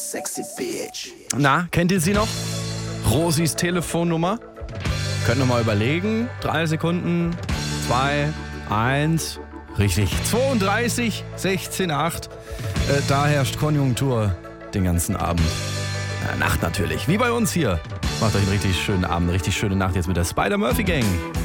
Na, kennt ihr sie noch? Rosis Telefonnummer? Könnt ihr mal überlegen. 3 Sekunden. 2, 1. Richtig. 32, 16, 8. Da herrscht Konjunktur den ganzen Abend. Nacht natürlich. Wie bei uns hier. Macht euch einen richtig schönen Abend, eine richtig schöne Nacht jetzt mit der Spider-Murphy Gang.